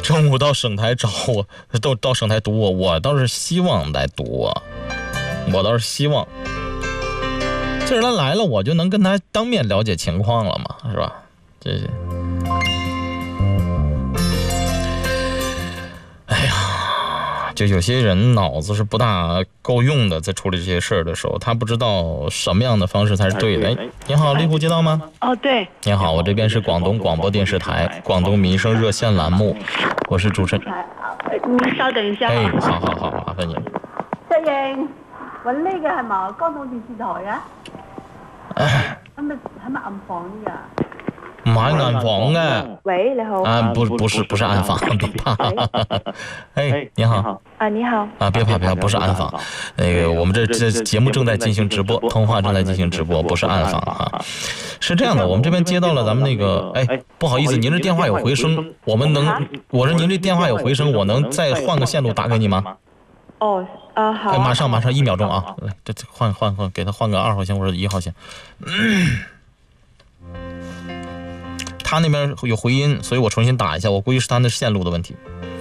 中午到省台找我，到省台堵我，我倒是希望来堵我，我倒是希望。既然他来了，我就能跟他当面了解情况了嘛，是吧？这是，哎呀，就有些人脑子是不大够用的，在处理这些事儿的时候，他不知道什么样的方式才是对的。哎，你好，丽湖街道吗？ 哦，对。 你好，我这边是广东广播电视台广东民生热线栏目，我是主持人。 你稍等一下。 哎，好，麻烦你。 石英，揾呢個係嘛？江東電視台啊？係咪暗房呢個？ 唔係暗房嘅。 喂，你好。 啊，不是暗房，别怕。哎，你好。 啊，你好。 啊，别怕，不是暗房。那个，我们这节目正在进行直播，通话正在进行直播，不是暗房啊。是这样的，我们这边接到了咱们那个，哎，不好意思，您这电话有回声，我说您这电话有回声，我能再换个线路打给你吗？ 哦，好。 哎，马上，1秒钟啊！来，这换，给他换个2号线或者1号线。他那边有回音，所以我重新打一下，我估计是他那线路的问题。